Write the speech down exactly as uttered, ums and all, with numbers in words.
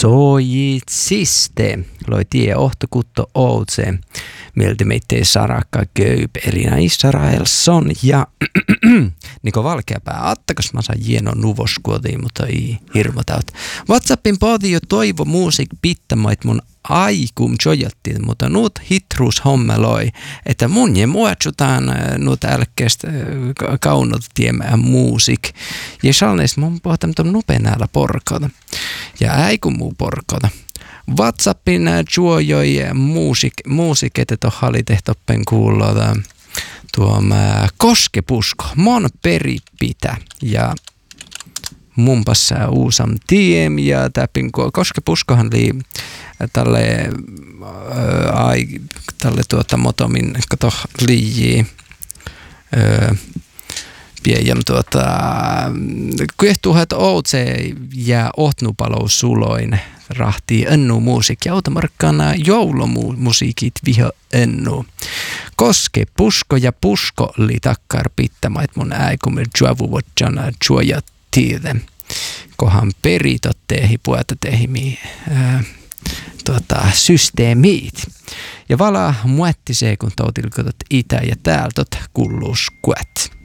Sojitsiste loi tie ohtukutto outse. Mieltä meittei Sarakka Köyp, Elina Israelsson ja Niko Valkeapää. Attakos mä saan hieno nuvoskuotiin, mutta ei hirmotaut. WhatsAppin podio toivo muusik pittämait mun aikum jojattiin, mutta nuut hitrus hommeloi, että mun ja muotsutaan nuut älkeästä kaunot tiemään muusik. Ja salneis mun pohtam tuon nupenäällä porkota. Ja äikun muu porkota. WhatsAppin juojoi muusik, muusik, että tuohon oli tehtoppen kuuloda tuo Koskepusko, mon peripitä ja mumpas uusam tiem ja täpin Koskepuskohan oli tälle ai tälle tuota motomin kato liiji piejam tuota kuehtuhat outse ja ohtnupalous suloin rahtii ennu musiik ja automarkkana joulumusiikit viho ennu. Koske pusko ja pusko li takkar pittämait mun äikumme juovuvodjana juojattiide. Kohan peritot tehi puolta tehimi ää, tuota, systeemiit. Ja vala muettisee kun tautilkotot itä ja täältot kullus kuet.